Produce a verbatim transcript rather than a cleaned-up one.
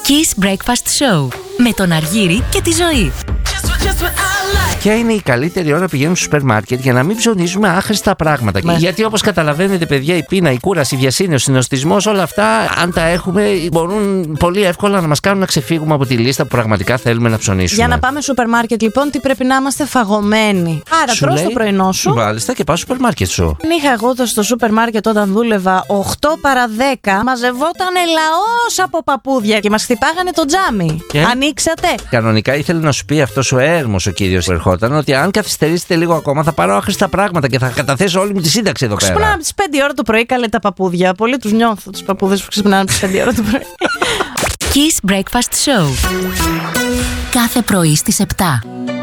Kiss Breakfast Show με τον Αργύρη και τη Ζωή. Ποια είναι η καλύτερη ώρα που πηγαίνουμε στο σούπερ μάρκετ για να μην ψωνίζουμε άχρηστα πράγματα? Μα... Γιατί όπως καταλαβαίνετε, παιδιά, η πείνα, η κούραση, η βιασύνη, ο συνοστισμός, όλα αυτά, αν τα έχουμε, μπορούν πολύ εύκολα να μας κάνουν να ξεφύγουμε από τη λίστα που πραγματικά θέλουμε να ψωνίσουμε. Για να πάμε στο σούπερ μάρκετ, λοιπόν, τι πρέπει να είμαστε? Φαγωμένοι. Άρα, τρως το πρωινό σου. Μάλιστα, και πάω στο σούπερ μάρκετ σου. Είχα εγώ στο σούπερ μάρκετ όταν δούλευα οκτώ παρά δέκα, μαζευόταν λαός από παππούδια και μας χτυπάγανε το τζάμι. Και? Ανοίξατε. Κανονικά ήθελε να σου πει αυτός ο έρμος ο κύριος που ερχόταν ότι αν καθυστερήσετε λίγο ακόμα θα πάρω άχρηστα πράγματα και θα καταθέσω όλη μου τη σύνταξη εδώ πέρα. Ξυπνάνε από τις πέντε ώρα το πρωί, καλέ τα παππούδια. Πολύ τους νιώθω τους παππούδες που ξυπνάνε από τις πέντε ώρα το πρωί. Kiss Breakfast Show. Κάθε πρωί στις επτά.